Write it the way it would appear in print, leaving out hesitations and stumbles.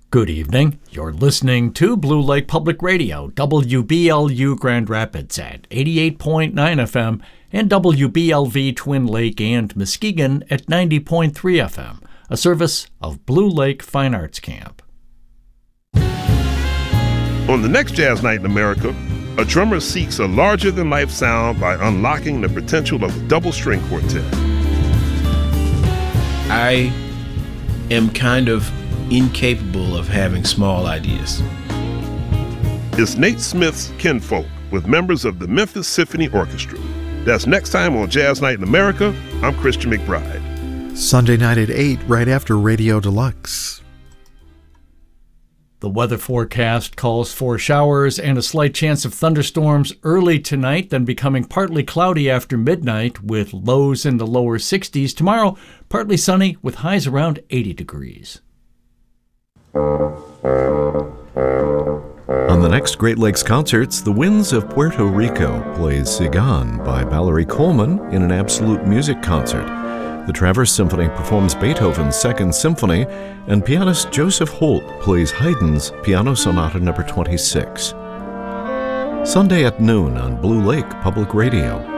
Good evening. You're listening to Blue Lake Public Radio, WBLU Grand Rapids at 88.9 FM and WBLV Twin Lake and Muskegon at 90.3 FM, a service of Blue Lake Fine Arts Camp. On the next Jazz Night in America, a drummer seeks a larger-than-life sound by unlocking the potential of a double-string quartet. I am kind of incapable of having small ideas. It's Nate Smith's Kinfolk with members of the Memphis Symphony Orchestra. That's next time on Jazz Night in America. I'm Christian McBride. Sunday night at 8, right after Radio Deluxe. The weather forecast calls for showers and a slight chance of thunderstorms early tonight, then becoming partly cloudy after midnight with lows in the lower 60s. Tomorrow, partly sunny with highs around 80 degrees. On the next Great Lakes Concerts, the Winds of Puerto Rico plays Sigan by Valerie Coleman in an Absolute Music concert. The Traverse Symphony performs Beethoven's Second Symphony, and pianist Joseph Holt plays Haydn's Piano Sonata No. 26. Sunday at noon on Blue Lake Public Radio.